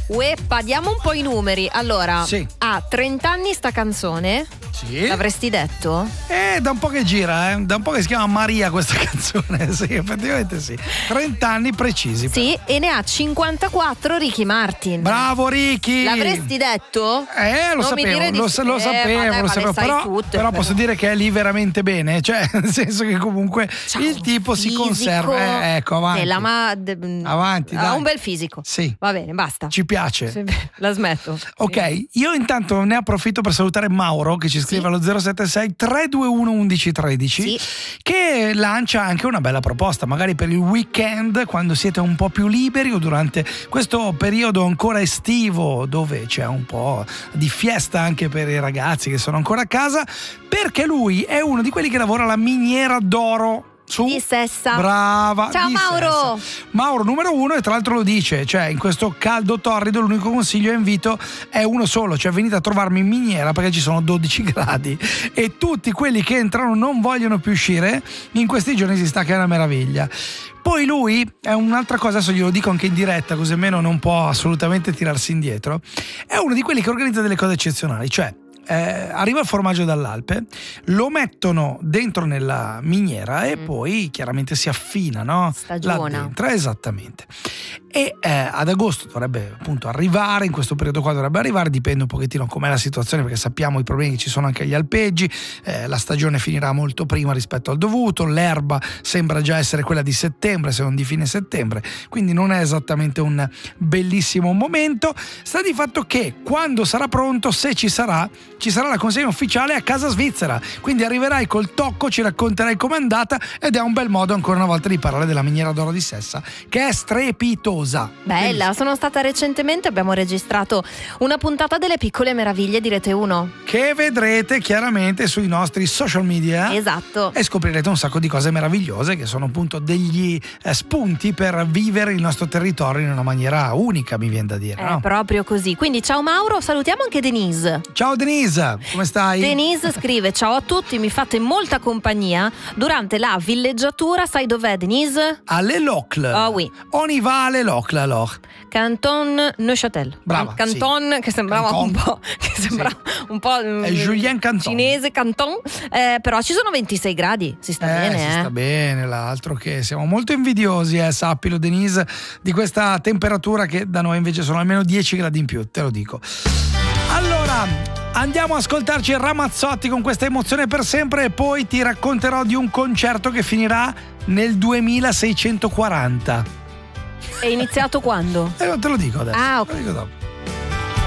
Ueppa, diamo un po' i numeri. Allora, Sì. ha 30 anni sta canzone? Sì. L'avresti detto? Da un po' che gira, da un po' che si chiama Maria questa canzone. Sì, effettivamente sì. 30 anni precisi. Sì, e ne ha 54 Ricky Martin. Bravo Ricky! L'avresti detto? Lo Non mi sapevo, dire di lo sì. sapevo, Ma le sai tutte, però posso dire che è lì veramente bene, cioè nel senso che comunque C'ha il un tipo si fisico conserva. Ecco, avanti. Ha Avanti, dai. un bel fisico. Sì. Va bene, basta. Ci piace. Sì, la smetto. Ok, io intanto ne approfitto per salutare Mauro che ci scrive allo 076 321 1113 che lancia anche una bella proposta, magari per il weekend quando siete un po' più liberi o durante questo periodo ancora estivo dove c'è un po' di fiesta anche per i ragazzi che sono ancora a casa, perché lui è uno di quelli che lavora alla miniera d'oro di Sessa. Brava. Ciao di Mauro. Sessa. Mauro numero 1, e tra l'altro lo dice, cioè in questo caldo torrido l'unico consiglio e invito è uno solo, cioè venite a trovarmi in miniera perché ci sono 12 gradi e tutti quelli che entrano non vogliono più uscire. In questi giorni si sta che è una meraviglia. Poi lui è un'altra cosa, adesso glielo dico anche in diretta così almeno non può assolutamente tirarsi indietro, è uno di quelli che organizza delle cose eccezionali, cioè arriva il formaggio dall'Alpe, lo mettono dentro nella miniera e poi chiaramente si affina, no? Stagiona. Là dentro, esattamente. E ad agosto dovrebbe appunto arrivare, in questo periodo qua dovrebbe arrivare, dipende un pochettino com'è la situazione perché sappiamo i problemi che ci sono anche agli alpeggi, la stagione finirà molto prima rispetto al dovuto, l'erba sembra già essere quella di settembre se non di fine settembre, quindi non è esattamente un bellissimo momento. Sta di fatto che quando sarà pronto, se ci sarà la consegna ufficiale a casa svizzera, quindi arriverai col tocco, ci racconterai com'è andata ed è un bel modo ancora una volta di parlare della miniera d'oro di Sessa che è strepitosa. Bella, sono stata recentemente, abbiamo registrato una puntata delle piccole meraviglie di Rete 1 che vedrete chiaramente sui nostri social media. Esatto. E scoprirete un sacco di cose meravigliose che sono appunto degli spunti per vivere il nostro territorio in una maniera unica, mi viene da dire, no? Proprio così. Quindi ciao Mauro, salutiamo anche Denise. Ciao Denise, come stai? Denise scrive: ciao a tutti, mi fate molta compagnia durante la villeggiatura. Sai dov'è Denise? Alle Locle. Oh oui. On y va alle Locle alors. Canton Neuchâtel. Brava. Canton, sì. che sembrava Canton. un po' È Julien Canton. cinese, Canton, però ci sono 26 gradi, si sta bene. Si sta bene, l'altro che siamo molto invidiosi, sappilo Denise, di questa temperatura che da noi invece sono almeno 10 gradi in più, te lo dico. Allora, andiamo a ascoltarci Ramazzotti con questa emozione per sempre e poi ti racconterò di un concerto che finirà nel 2640. È iniziato quando? Non te lo dico adesso. Ah, ok. Te lo dico dopo.